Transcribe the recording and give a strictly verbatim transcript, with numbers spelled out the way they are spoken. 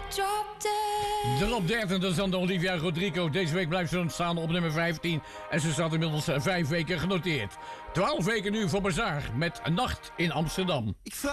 drop dead. De op dertien, dat is dan de Olivia Rodrigo. Deze week blijft ze staan op nummer vijftien. En ze staat inmiddels vijf weken genoteerd. twaalf weken nu voor Bazaar met Een Nacht in Amsterdam. Ik